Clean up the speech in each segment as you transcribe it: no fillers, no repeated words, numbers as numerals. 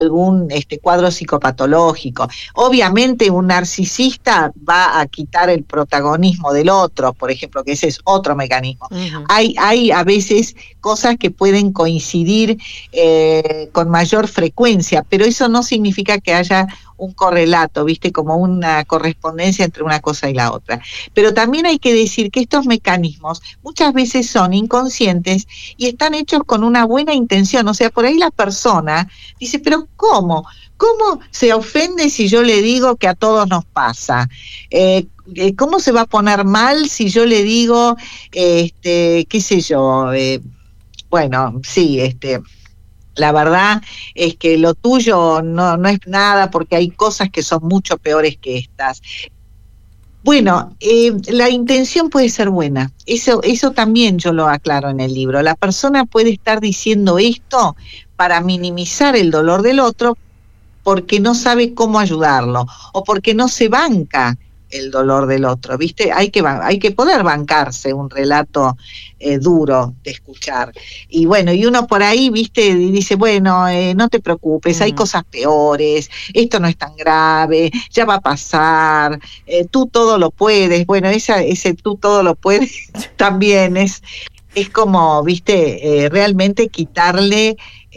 algún cuadro psicopatológico. Obviamente un narcisista va a quitar el protagonismo del otro, por ejemplo, que ese es otro mecanismo. Uh-huh. Hay a veces cosas que pueden coincidir con mayor frecuencia, pero eso no significa que haya un correlato, ¿viste? Como una correspondencia entre una cosa y la otra. Pero también hay que decir que estos mecanismos muchas veces son inconscientes y están hechos con una buena intención. O sea, por ahí la persona dice, pero ¿cómo? ¿Cómo se ofende si yo le digo que a todos nos pasa? ¿Cómo se va a poner mal si yo le digo, qué sé yo, bueno, sí, la verdad es que lo tuyo no es nada porque hay cosas que son mucho peores que estas. Bueno, la intención puede ser buena, eso también yo lo aclaro en el libro. La persona puede estar diciendo esto para minimizar el dolor del otro porque no sabe cómo ayudarlo o porque no se banca el dolor del otro, ¿viste? Hay que poder bancarse un relato duro de escuchar. Y bueno, y uno por ahí, ¿viste? Dice, bueno, no te preocupes, hay cosas peores, esto no es tan grave, ya va a pasar, tú todo lo puedes. Bueno, ese tú todo lo puedes también es como, ¿viste? Realmente quitarle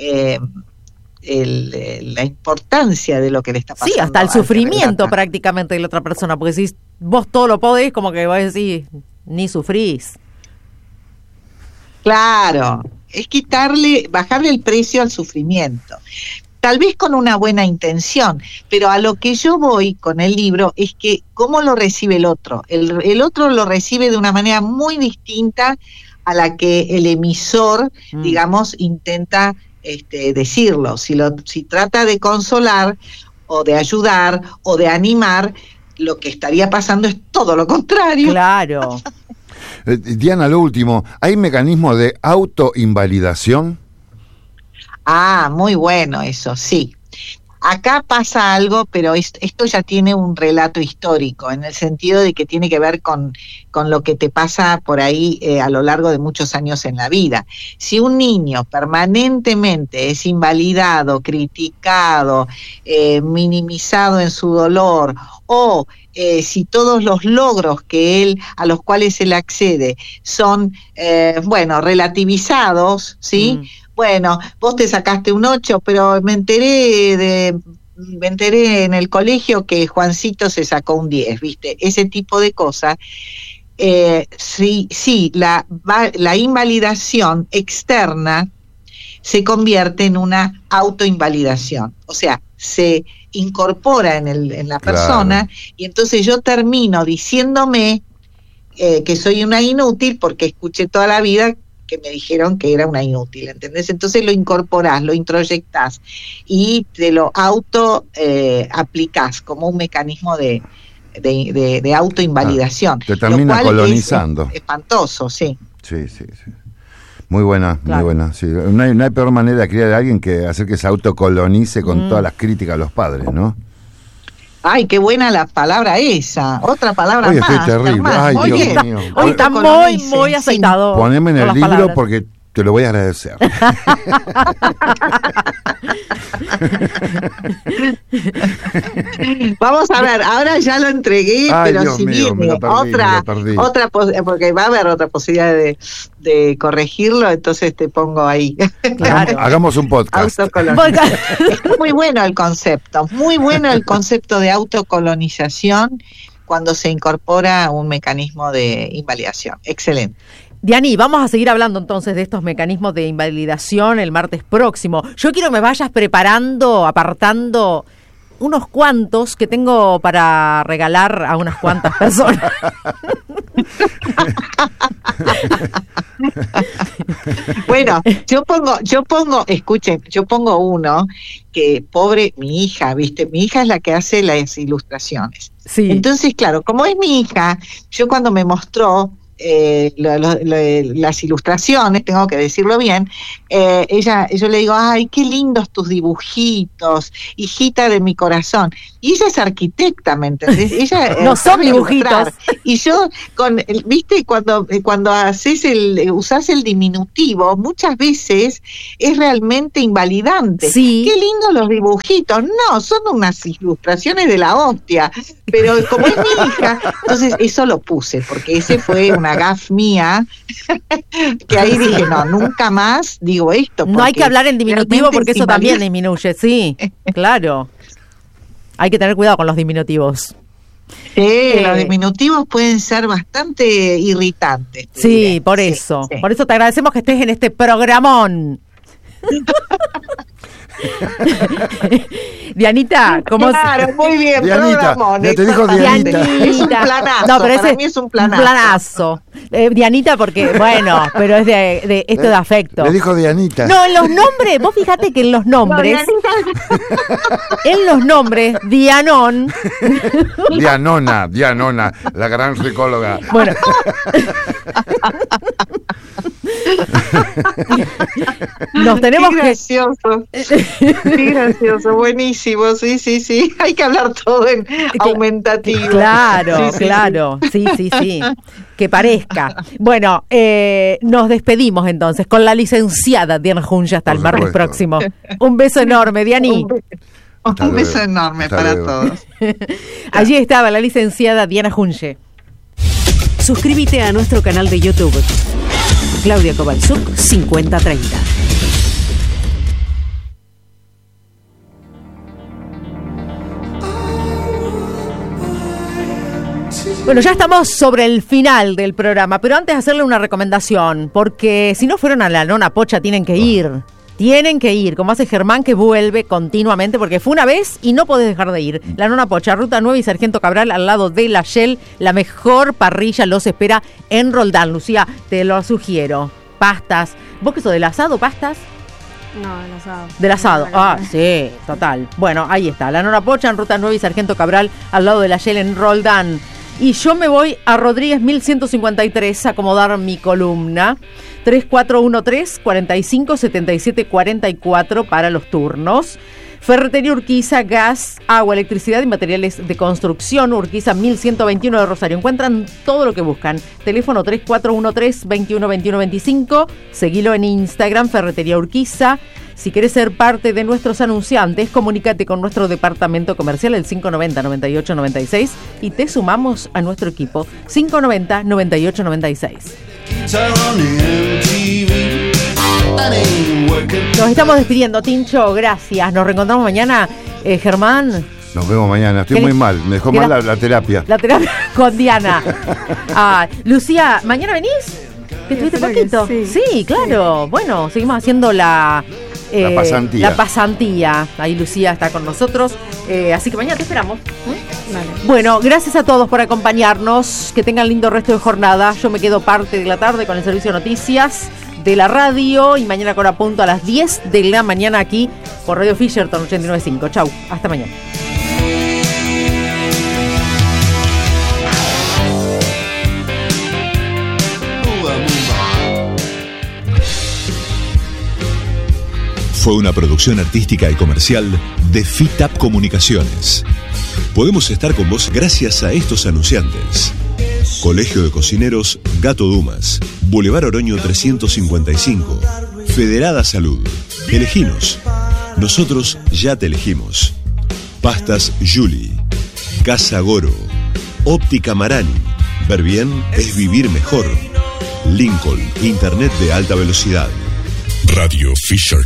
la importancia de lo que le está pasando. Sí, hasta el sufrimiento prácticamente de la otra persona, porque si vos todo lo podés, como que vas a decir, ni sufrís. Claro, es bajarle el precio al sufrimiento. Tal vez con una buena intención, pero a lo que yo voy con el libro es que cómo lo recibe el otro. El otro lo recibe de una manera muy distinta a la que el emisor, digamos, intenta decirlo. Si trata de consolar o de ayudar o de animar, lo que estaría pasando es todo lo contrario. Claro. Diana, lo último, ¿hay mecanismos de autoinvalidación? Ah, muy bueno eso, sí. Acá pasa algo, pero esto ya tiene un relato histórico, en el sentido de que tiene que ver con lo que te pasa por ahí a lo largo de muchos años en la vida. Si un niño permanentemente es invalidado, criticado, minimizado en su dolor, o si todos los logros a los cuales él accede son, relativizados, ¿sí? Bueno, vos te sacaste un 8, pero me enteré en el colegio que Juancito se sacó un 10, ¿viste? Ese tipo de cosas. Sí, la invalidación externa se convierte en una autoinvalidación. O sea, se incorpora en la persona, y entonces yo termino diciéndome que soy una inútil porque escuché toda la vida que me dijeron que era una inútil, ¿entendés? Entonces lo incorporás, lo introyectás y te lo aplicás como un mecanismo de autoinvalidación. Te termina colonizando. Es espantoso, sí. Sí. Muy buena, muy buena. Sí. No hay peor manera de criar a alguien que hacer que se autocolonice con todas las críticas a los padres, ¿no? Ay, qué buena la palabra esa. Otra palabra más. Oye, estoy terrible. Ay, Dios mío. Hoy está muy aceitado. Poneme en el libro palabras. Porque te lo voy a agradecer. Vamos a ver, ahora ya lo entregué, pero Dios si mío, viene otra, porque va a haber otra posibilidad de corregirlo, entonces te pongo ahí. Claro. Hagamos un podcast. Es muy bueno el concepto de autocolonización cuando se incorpora un mecanismo de invalidación. Excelente. Diani, vamos a seguir hablando entonces de estos mecanismos de invalidación el martes próximo. Yo quiero que me vayas preparando, apartando unos cuantos que tengo para regalar a unas cuantas personas. Bueno, yo pongo uno que, pobre mi hija, ¿viste? Mi hija es la que hace las ilustraciones. Sí. Entonces, claro, como es mi hija, yo cuando me mostró las ilustraciones, tengo que decirlo bien, yo le digo, ay, qué lindos tus dibujitos, hijita de mi corazón. Y ella es arquitecta, ¿me entendés? Ella no son dibujitos. Y yo, viste, cuando usás el diminutivo, muchas veces es realmente invalidante. Sí. Qué lindos los dibujitos. No, son unas ilustraciones de la hostia. Pero como es mi hija, entonces eso lo puse, porque ese fue una gaf mía, que ahí dije, no, nunca más digo esto. No hay que hablar en diminutivo porque eso también disminuye, sí, claro. Hay que tener cuidado con los diminutivos. Sí, los diminutivos pueden ser bastante irritantes. Sí, diré. por eso. Sí. Por eso te agradecemos que estés en este programón. Dianita, ¿cómo Claro, muy bien, Dianita, programón, te dijo Dianita. Es un planazo, no, pero para mí es un planazo. Dianita, porque, bueno, pero es de esto de afecto. Le dijo Dianita. No, en los nombres, vos fíjate que en los nombres, Dianón. Dianona, la gran psicóloga. Bueno. Nos tenemos Qué gracioso. Qué gracioso, buenísimo, sí. Hay que hablar todo en aumentativo. Claro, claro. Sí. Que parezca. Bueno, nos despedimos entonces con la licenciada Diana Junge hasta el martes próximo. Un beso enorme, Diani. Un beso enorme para todos. Allí estaba la licenciada Diana Junge. Suscríbete a nuestro canal de YouTube. Claudia Kowalczuk 5030. Bueno, ya estamos sobre el final del programa, pero antes hacerle una recomendación, porque si no fueron a la Nona Pocha tienen que ir. Tienen que ir, como hace Germán, que vuelve continuamente, porque fue una vez y no podés dejar de ir. La Nona Pocha, Ruta 9 y Sargento Cabral, al lado de la Shell. La mejor parrilla los espera en Roldán. Lucía, te lo sugiero. Pastas. ¿Vos qué sos, del asado, pastas? No, del asado. Del asado. Ah, sí, total. Bueno, ahí está. La Nona Pocha en Ruta 9 y Sargento Cabral, al lado de la Shell en Roldán. Y yo me voy a Rodríguez 1153 a acomodar mi columna. 3413-457744 para los turnos. Ferretería Urquiza, gas, agua, electricidad y materiales de construcción. Urquiza 1121 de Rosario. Encuentran todo lo que buscan. Teléfono 3413-212125. Seguilo en Instagram, Ferretería Urquiza. Si querés ser parte de nuestros anunciantes, comunícate con nuestro departamento comercial, el 590-9896, y te sumamos a nuestro equipo, 590-9896. Nos estamos despidiendo, Tincho, gracias. Nos reencontramos mañana, Germán. Nos vemos mañana, estoy muy mal, me dejó mal la terapia. La terapia con Diana. Lucía, ¿mañana venís? ¿Que estuviste poquito? Sí, claro. Sí. Bueno, seguimos haciendo la pasantía. Ahí Lucía está con nosotros. Así que mañana te esperamos. Vale. Bueno, gracias a todos por acompañarnos. Que tengan lindo resto de jornada. Yo me quedo parte de la tarde con el servicio de noticias de la radio. Y mañana con apunto a las 10 de la mañana aquí por Radio Fisherton 89.5. Chau, hasta mañana. Fue una producción artística y comercial de FITAP Comunicaciones. Podemos estar con vos gracias a estos anunciantes. Colegio de Cocineros Gato Dumas, Boulevard Oroño 355, Federada Salud. Eleginos. Nosotros ya te elegimos. Pastas Julie, Casa Goro, Óptica Marani. Ver bien es vivir mejor. Lincoln, Internet de alta velocidad. Radio Fisher.